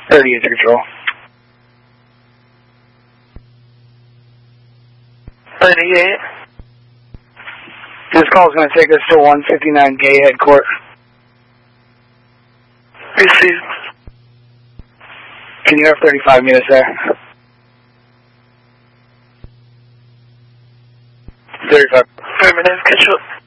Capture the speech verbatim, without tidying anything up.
thirty is your control. thirty-eight. This call is going to take us to one fifty-nine Gay Head Court. Received. Can you have thirty-five minutes there? thirty-five. Affirmative, control.